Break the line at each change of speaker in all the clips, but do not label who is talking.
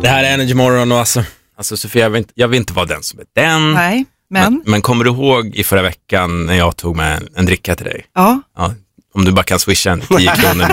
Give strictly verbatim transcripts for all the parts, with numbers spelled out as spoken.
Det här är Energy Morgon och alltså, alltså Sofia, jag vill, inte, jag vill inte vara den som är den.
Nej, men...
men... Men kommer du ihåg i förra veckan när jag tog med en, en dricka till dig?
Ja.
Ja. Om du bara kan swisha en tio kronor.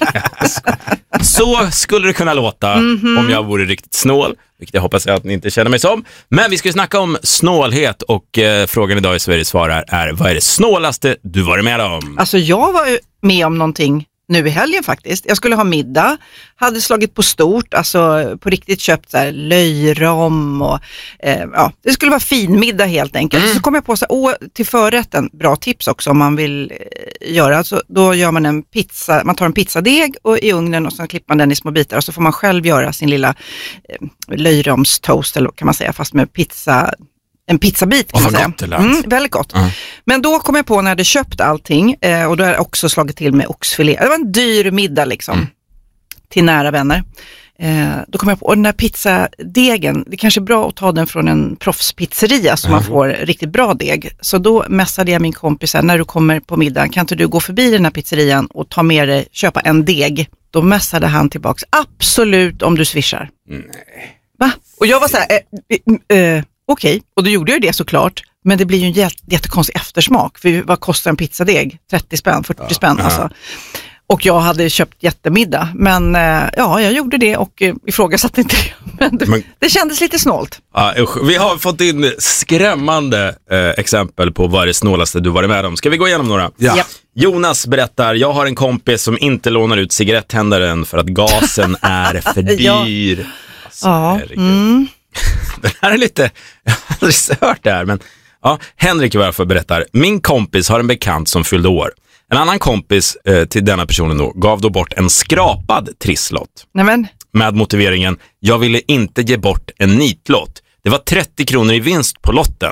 Så skulle det kunna låta mm-hmm. om jag vore riktigt snål. Vilket jag hoppas att ni inte känner mig som. Men vi ska ju snacka om snålhet. Och eh, frågan idag i Sveriges svar är: vad är det snålaste du varit med om?
Alltså jag var ju med om någonting nu i helgen faktiskt. Jag skulle ha middag. Hade slagit på stort. Alltså på riktigt köpt så här löjrom. Och, eh, ja, det skulle vara fin middag helt enkelt. Mm. Så kom jag på så här, åh, till förrätten. Bra tips också om man vill eh, göra. Alltså, då gör man en pizza. Man tar en pizzadeg och i ugnen och så klipper man den i små bitar. Och så får man själv göra sin lilla eh, löjromstoast eller kan man säga. Fast med pizza... En pizzabit kan man säga.
Gott det
mm, väldigt gott. Mm. Men då kom jag på när jag hade köpt allting eh, och då har jag också slagit till med oxfilé. Det var en dyr middag liksom. Mm. Till nära vänner. Eh, då kom jag på, och den där pizzadegen, det kanske är bra att ta den från en proffspizzeria så mm. man får riktigt bra deg. Så då mässade jag min kompis här, när du kommer på middagen, kan inte du gå förbi den här pizzerian och ta med dig, köpa en deg? Då mässade han tillbaks, absolut om du swishar.
Nej.
Va? Och jag var så här, eh, eh, okej, och då gjorde jag det såklart. Men det blir ju en jätt, jättekonstig eftersmak. För vad kostar en pizzadeg? trettio spänn, fyrtio ja, spänn alltså. Ja. Och jag hade köpt jättemiddag. Men ja, jag gjorde det och ifrågasatte inte det. Men det, men, det kändes lite snålt.
Ja, vi har fått in skrämmande eh, exempel på vad det snålaste du varit med om. Ska vi gå igenom några?
Ja.
Jonas berättar, jag har en kompis som inte lånar ut cigarettändaren för att gasen är för dyr.
Ja.
Alltså,
ja. Mm.
Det här är lite, jag har aldrig hört det här, men ja, Henrik i varför berättar, min kompis har en bekant som fyllde år. En annan kompis eh, till denna personen då gav då bort en skrapad trisslott.
Nämen.
Med motiveringen, jag ville inte ge bort en nitlott. Det var trettio kronor i vinst på lotten.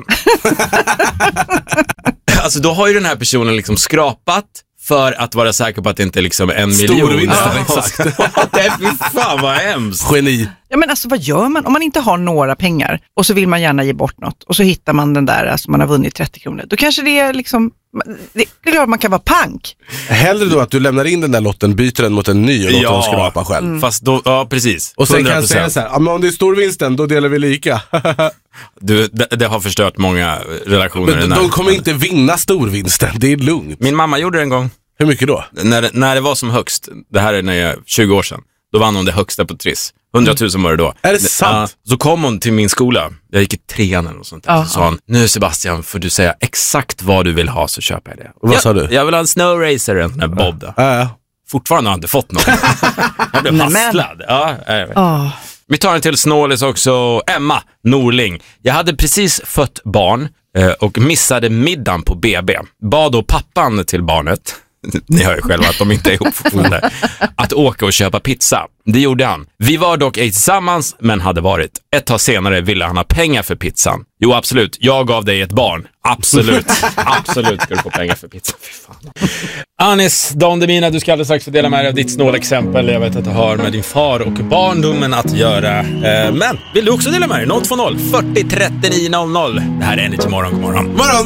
Alltså då har ju den här personen liksom skrapat för att vara säker på att det inte är liksom en
stor
miljon.
Vinst, ja, exakt.
Det är fy fan vad hemskt.
Geni.
Ja, men alltså vad gör man om man inte har några pengar och så vill man gärna ge bort något och så hittar man den där alltså man har vunnit trettio kronor. Då kanske det är liksom, det är klart man kan vara pank.
Hellre då att du lämnar in den där lotten, byter den mot en ny och låter
ja,
dem skrapa själv.
Mm. Fast då, ja precis.
Och sen kan jag säga så här, ja, men om det är stor vinsten, då delar vi lika.
Du, det, det har förstört många relationer.
Men de kommer inte vinna storvinsten, det är lugnt.
Min mamma gjorde det en gång.
Hur mycket då?
När, när det var som högst, det här är när jag tjugo år sedan, då vann hon det högsta på Triss. hundratusen var det då.
Är det sant?
Uh, så kom hon till min skola, jag gick i trean eller något sånt där. Uh-huh. Så sa hon, nu Sebastian får du säga exakt vad du vill ha så köper jag det.
Och vad
jag,
sa du?
Jag vill ha en Snow Racer, en sån här Bob då.
Uh, uh.
Fortfarande har jag inte fått någon. Jag blev hasslad. Ja, jag vet.
Oh.
Vi tar en till snålis också. Emma Norling. Jag hade precis fött barn eh, och missade middagen på B B. Bad då pappan till barnet, ni hör ju själva att de inte är ihop fortfarande, att åka och köpa pizza. Det gjorde han. Vi var dock ej tillsammans, men hade varit. Ett tag senare ville han ha pengar för pizzan. Jo, absolut. Jag gav dig ett barn. Absolut. Absolut ska du få pengar för pizzan. Fy fan. Anis Dondemina, du ska alldeles strax få dela med dig av ditt snålexempel. Jag vet att det har med din far och barndomen att göra. Men vill du också dela med dig? noll två noll fyrtio trettionio noll noll. Det här är Energy Morgon. God morgon.
Morgon.